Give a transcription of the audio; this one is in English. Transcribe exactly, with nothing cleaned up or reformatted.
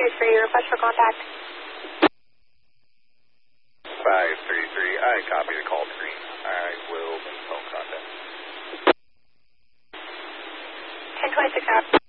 three three, request for contact. five three three, I copy the call screen. I will make phone contact. ten twenty-six out.